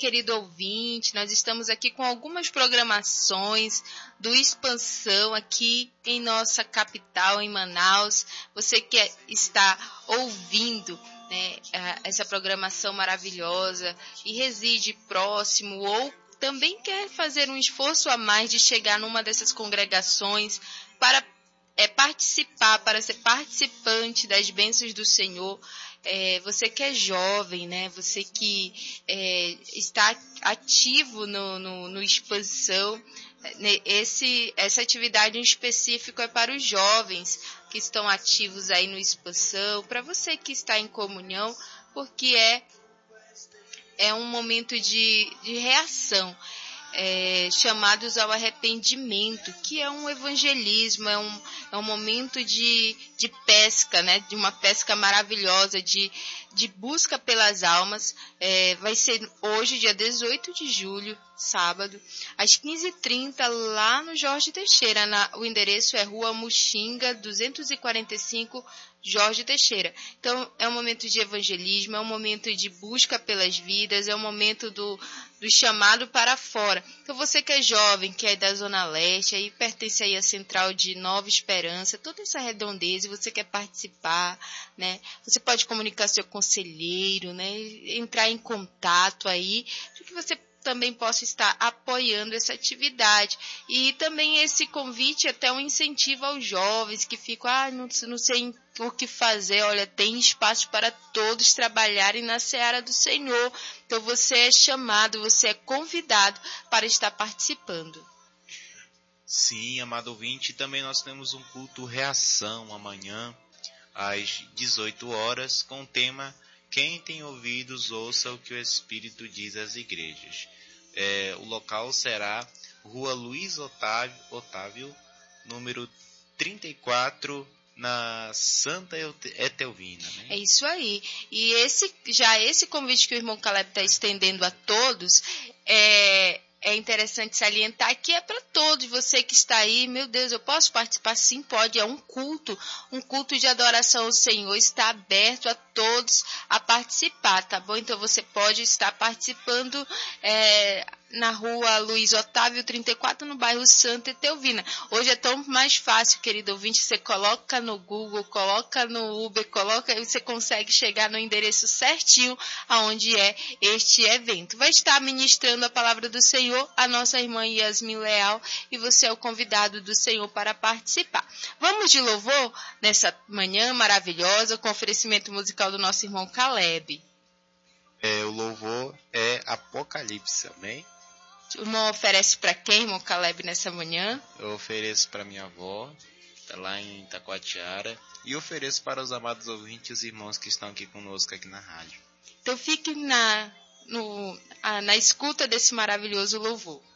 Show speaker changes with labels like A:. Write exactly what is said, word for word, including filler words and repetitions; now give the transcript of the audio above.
A: querido ouvinte. Nós estamos aqui com algumas programações do Expansão aqui em nossa capital, em Manaus. Você que está ouvindo, né, essa programação maravilhosa e reside próximo ou também quer fazer um esforço a mais de chegar numa dessas congregações para é, participar, para ser participante das bênçãos do Senhor. É, você que é jovem, né? Você que é, está ativo no, no, no Expansão, esse, essa atividade em específico é para os jovens que estão ativos aí no Expansão, para você que está em comunhão, porque é, é um momento de, de reação. É, chamados ao arrependimento, que é um evangelismo, é um, é um momento de, de pesca, né? De uma pesca maravilhosa, de, de busca pelas almas. É, vai ser hoje, dia dezoito de julho, sábado, às quinze e trinta, lá no Jorge Teixeira. Na, o endereço é Rua Muxinga, duzentos e quarenta e cinco, Jorge Teixeira. Então, é um momento de evangelismo, é um momento de busca pelas vidas, é um momento do, do chamado para fora. Então, você que é jovem, que é da Zona Leste, aí pertence aí à Central de Nova Esperança, toda essa redondeza, e você quer participar, né? Você pode comunicar seu conselheiro, né? Entrar em contato aí, para que você também possa estar apoiando essa atividade. E também esse convite é até um incentivo aos jovens que ficam, ah, não, não sei o que fazer. Olha, tem espaço para todos trabalharem na seara do Senhor. Então você é chamado, você é convidado para estar participando.
B: Sim, amado ouvinte, também nós temos um culto reação amanhã, às dezoito horas, com o tema Quem tem ouvidos, ouça o que o Espírito diz às igrejas. É, o local será Rua Luiz Otávio, Otávio, número trinta e quatro, na Santa Etelvina, né?
A: É isso aí. E esse, já esse convite que o irmão Caleb está estendendo a todos, é... É interessante salientar que é para todos. Você que está aí, meu Deus, eu posso participar? Sim, pode. É um culto, um culto de adoração ao Senhor. Está aberto a todos a participar, tá bom? Então você pode estar participando é, na Rua Luiz Otávio trinta e quatro, no bairro Santa Etelvina. Hoje é tão mais fácil, querido ouvinte, você coloca no Google, coloca no Uber, coloca, e você consegue chegar no endereço certinho aonde é este evento. Vai estar ministrando a palavra do Senhor a nossa irmã Yasmin Leal, e você é o convidado do Senhor para participar. Vamos de louvor nessa manhã maravilhosa, com oferecimento musical do nosso irmão Caleb.
B: É, o louvor é Apocalipse, amém?
A: O irmão oferece para quem, irmão Caleb, nessa manhã?
B: Eu ofereço para minha avó, está lá em Itacoatiara, e ofereço para os amados ouvintes e os irmãos que estão aqui conosco aqui na rádio.
A: Então fique na, no, a, na escuta desse maravilhoso louvor.